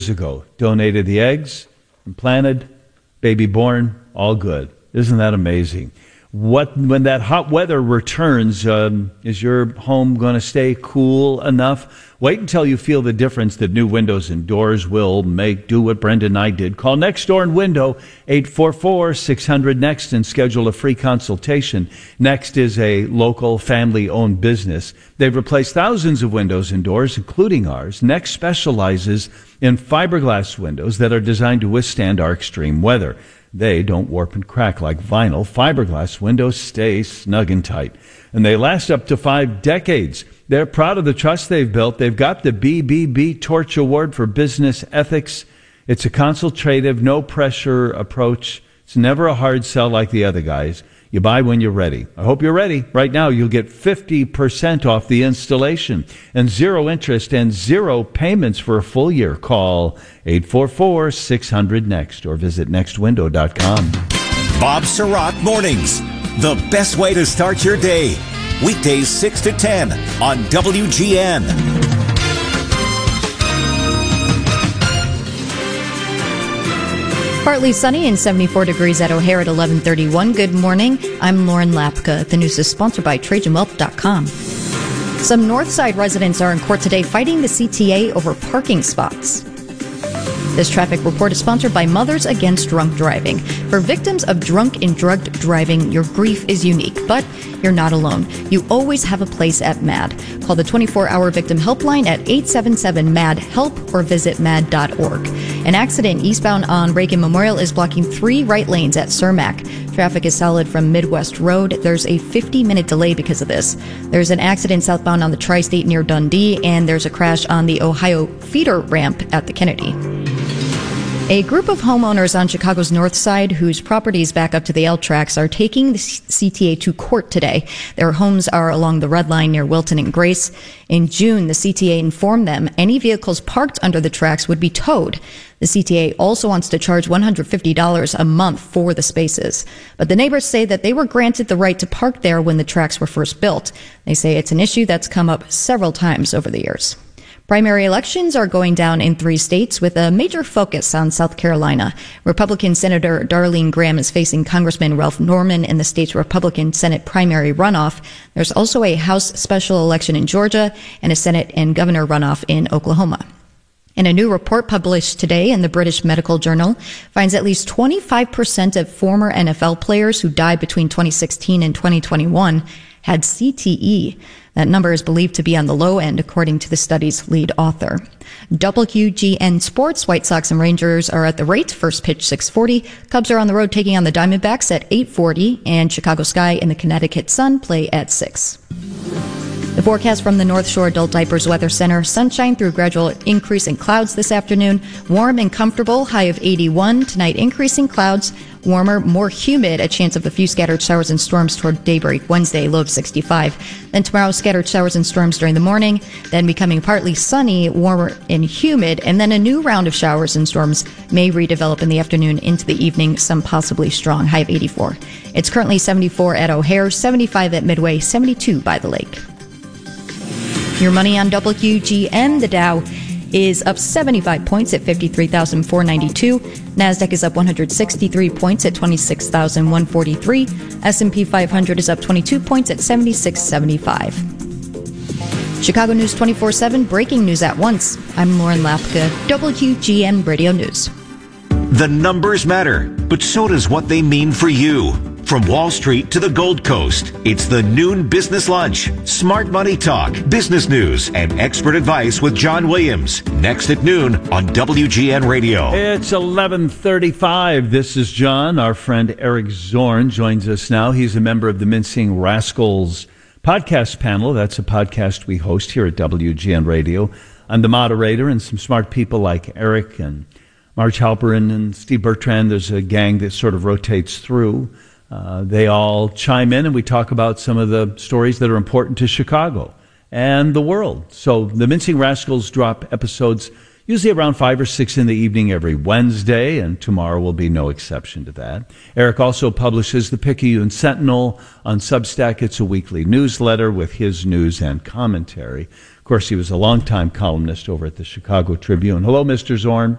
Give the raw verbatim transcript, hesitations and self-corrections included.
ago. Donated the eggs, implanted, baby born, all good. Isn't that amazing? What when that hot weather returns, um, is your home going to stay cool enough? Wait until you feel the difference that new windows and doors will make. Do what Brenda and I did. Call Next Door and Window, eight four four, six hundred, NEXT, and schedule a free consultation. Next is a local family-owned business. They've replaced thousands of windows and doors, including ours. Next specializes in fiberglass windows that are designed to withstand our extreme weather. They don't warp and crack like vinyl. Fiberglass windows stay snug and tight, and they last up to five decades. They're proud of the trust they've built. They've got the B B B Torch Award for Business Ethics. It's a consultative, no-pressure approach. It's never a hard sell like the other guys. You buy when you're ready. I hope you're ready. Right now, you'll get fifty percent off the installation and zero interest and zero payments for a full year. Call eight four four, six hundred, NEXT or visit next window dot com. Bob Surratt Mornings, the best way to start your day. Weekdays six to ten on W G N. Partly sunny and seventy-four degrees at O'Hare at eleven thirty-one. Good morning. I'm Lauren Lapka. The news is sponsored by Trajan Wealth dot com. Some Northside residents are in court today fighting the C T A over parking spots. This traffic report is sponsored by Mothers Against Drunk Driving. For victims of drunk and drugged driving, your grief is unique, but you're not alone. You always have a place at MAD. Call the twenty-four hour victim helpline at eight seven seven, MAD, HELP or visit mad dot org. An accident eastbound on Reagan Memorial is blocking three right lanes at Cermak. Traffic is solid from Midwest Road. There's a fifty minute delay because of this. There's an accident southbound on the Tri-State near Dundee, and there's a crash on the Ohio feeder ramp at the Kennedy. A group of homeowners on Chicago's North Side whose properties back up to the L tracks are taking the C T A to court today. Their homes are along the Red Line near Wilton and Grace. In June, the C T A informed them any vehicles parked under the tracks would be towed. The C T A also wants to charge one hundred fifty dollars a month for the spaces. But the neighbors say that they were granted the right to park there when the tracks were first built. They say it's an issue that's come up several times over the years. Primary elections are going down in three states with a major focus on South Carolina. Republican Senator Darlene Graham is facing Congressman Ralph Norman in the state's Republican Senate primary runoff. There's also a House special election in Georgia and a Senate and governor runoff in Oklahoma. And a new report published today in the British Medical Journal finds at least twenty-five percent of former N F L players who died between twenty sixteen and twenty twenty-one had C T E. That number is believed to be on the low end, according to the study's lead author. W G N Sports, White Sox and Rangers are at the rate. First pitch six forty. Cubs are on the road taking on the Diamondbacks at eight forty. And Chicago Sky and the Connecticut Sun play at six. The forecast from the North Shore Adult Diapers Weather Center: sunshine through gradual increase in clouds this afternoon. Warm and comfortable, high of eighty-one. Tonight, increasing clouds, warmer, more humid, a chance of a few scattered showers and storms toward daybreak. Wednesday, low of sixty-five. Then tomorrow, scattered showers and storms during the morning, then becoming partly sunny, warmer and humid, and then a new round of showers and storms may redevelop in the afternoon into the evening, some possibly strong, high of eighty-four. It's currently seventy-four at O'Hare, seventy-five at Midway, seventy-two by the lake. Your money on W G N, the Dow is up seventy-five points at fifty-three thousand four hundred ninety-two. NASDAQ is up one hundred sixty-three points at twenty-six thousand one hundred forty-three. S and P five hundred is up twenty-two points at seventy-six seventy-five. Chicago News twenty-four seven, breaking news at once. I'm Lauren Lapka, W G N Radio News. The numbers matter, but so does what they mean for you. From Wall Street to the Gold Coast, it's the Noon Business Lunch. Smart money talk, business news, and expert advice with John Williams. Next at noon on W G N Radio. It's eleven thirty-five. This is John. Our friend Eric Zorn joins us now. He's a member of the Mincing Rascals podcast panel. That's a podcast we host here at W G N Radio. I'm the moderator, and some smart people like Eric and Marge Halperin and Steve Bertrand. There's a gang that sort of rotates through. Uh, they all chime in, and we talk about some of the stories that are important to Chicago and the world. So the Mincing Rascals drop episodes usually around five or six in the evening every Wednesday, and tomorrow will be no exception to that. Eric also publishes the Picayune Sentinel on Substack. It's a weekly newsletter with his news and commentary. Of course, he was a longtime columnist over at the Chicago Tribune. Hello, Mister Zorn.